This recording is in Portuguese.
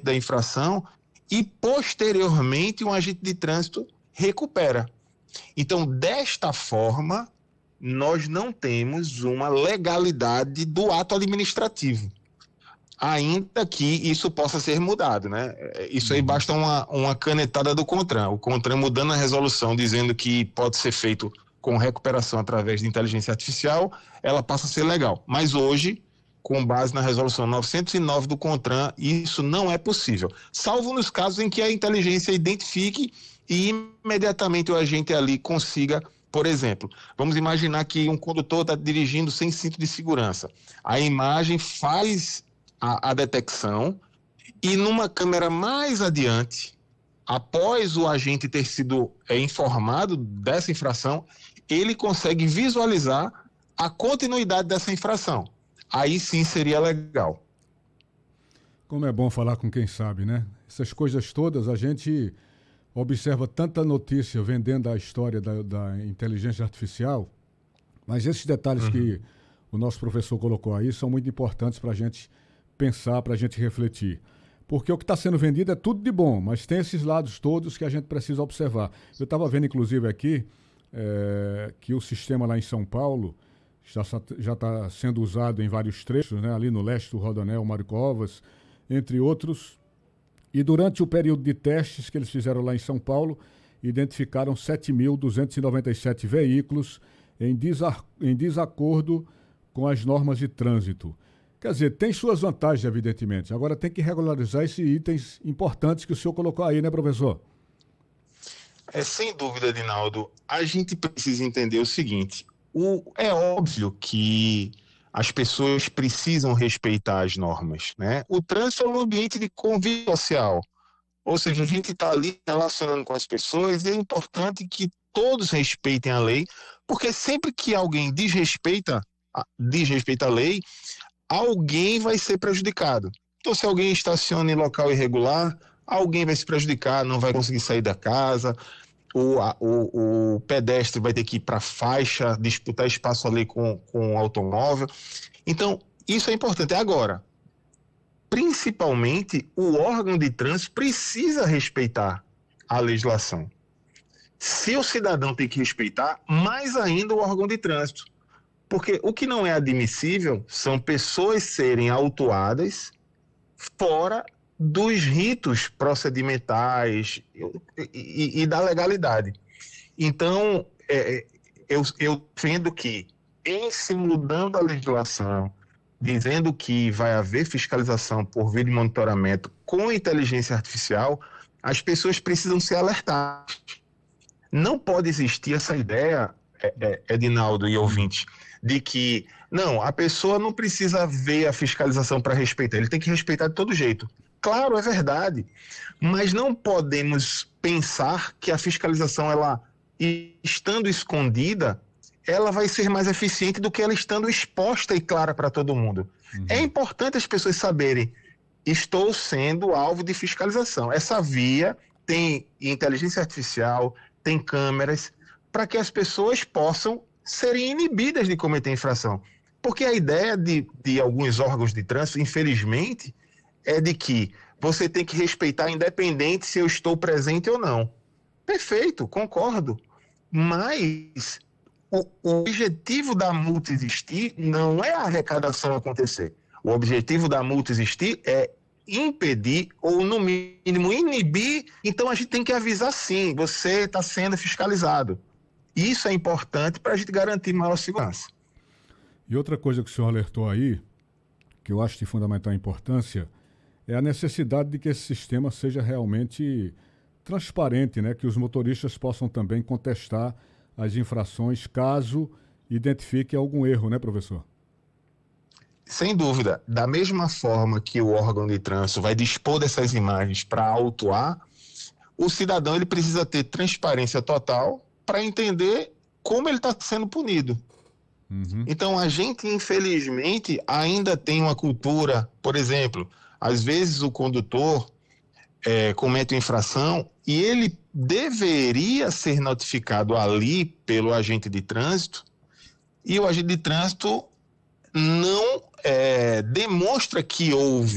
da infração e, posteriormente, um agente de trânsito recupera. Então, desta forma, nós não temos uma legalidade do ato administrativo, ainda que isso possa ser mudado, né? Isso aí basta uma canetada do CONTRAN. O CONTRAN mudando a resolução, dizendo que pode ser feito com recuperação através de inteligência artificial, ela passa a ser legal. Mas hoje, com base na resolução 909 do CONTRAN, isso não é possível, salvo nos casos em que a inteligência identifique e imediatamente o agente ali consiga. Por exemplo, vamos imaginar que um condutor está dirigindo sem cinto de segurança. A imagem faz a detecção e numa câmera mais adiante, após o agente ter sido informado dessa infração, ele consegue visualizar a continuidade dessa infração. Aí sim seria legal. Como é bom falar com quem sabe, né? Essas coisas todas, a gente observa tanta notícia vendendo a história da inteligência artificial, mas esses detalhes que o nosso professor colocou aí são muito importantes para a gente pensar, para a gente refletir. Porque o que está sendo vendido é tudo de bom, mas tem esses lados todos que a gente precisa observar. Eu estava vendo, inclusive, aqui que o sistema lá em São Paulo já está sendo usado em vários trechos, né? Ali no leste do Rodoanel, Mário Covas, entre outros. E durante o período de testes que eles fizeram lá em São Paulo, identificaram 7.297 veículos em desacordo com as normas de trânsito. Quer dizer, tem suas vantagens, evidentemente. Agora tem que regularizar esses itens importantes que o senhor colocou aí, né, professor? Sem dúvida, Dinaldo, a gente precisa entender o seguinte: é óbvio que as pessoas precisam respeitar as normas, né? O trânsito é um ambiente de convívio social, ou seja, a gente está ali relacionando com as pessoas e é importante que todos respeitem a lei, porque sempre que alguém desrespeita a lei, alguém vai ser prejudicado. Então, se alguém estaciona em local irregular, alguém vai se prejudicar, não vai conseguir sair da casa, o pedestre vai ter que ir para a faixa, disputar espaço ali com o automóvel. Então, isso é importante. Agora, principalmente, o órgão de trânsito precisa respeitar a legislação. Se o cidadão tem que respeitar, mais ainda o órgão de trânsito. Porque o que não é admissível são pessoas serem autuadas fora dos ritos procedimentais e da legalidade. Então, eu defendo que, em se mudando a legislação, dizendo que vai haver fiscalização por via de monitoramento com inteligência artificial, as pessoas precisam ser alertadas. Não pode existir essa ideia, Edinaldo e ouvintes, de que, não, a pessoa não precisa ver a fiscalização para respeitar, ele tem que respeitar de todo jeito. Claro, é verdade, mas não podemos pensar que a fiscalização, ela estando escondida, ela vai ser mais eficiente do que ela estando exposta e clara para todo mundo. É importante as pessoas saberem, estou sendo alvo de fiscalização. Essa via tem inteligência artificial, tem câmeras, para que as pessoas possam serem inibidas de cometer infração. Porque a ideia de alguns órgãos de trânsito, infelizmente, é de que você tem que respeitar independente se eu estou presente ou não. Perfeito, concordo. Mas o objetivo da multa existir não é a arrecadação acontecer. O objetivo da multa existir é impedir ou, no mínimo, inibir. Então, a gente tem que avisar, sim, você está sendo fiscalizado. Isso é importante para a gente garantir maior segurança. E outra coisa que o senhor alertou aí, que eu acho de fundamental importância, é a necessidade de que esse sistema seja realmente transparente, né? Que os motoristas possam também contestar as infrações caso identifique algum erro, né, professor? Sem dúvida, da mesma forma que o órgão de trânsito vai dispor dessas imagens para autuar, o cidadão ele precisa ter transparência total para entender como ele está sendo punido. Então, a gente, infelizmente, ainda tem uma cultura, por exemplo, às vezes o condutor comete uma infração e ele deveria ser notificado ali pelo agente de trânsito e o agente de trânsito não demonstra que houve